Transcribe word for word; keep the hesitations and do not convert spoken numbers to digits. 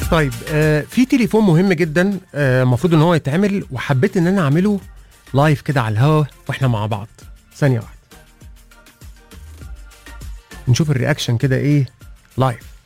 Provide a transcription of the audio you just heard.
طيب آه في تليفون مهم جدا المفروض آه ان هو يتعمل، وحبيت ان انا اعمله لايف كده على الهوا واحنا مع بعض. ثانيه واحده نشوف الرياكشن كده ايه لايف.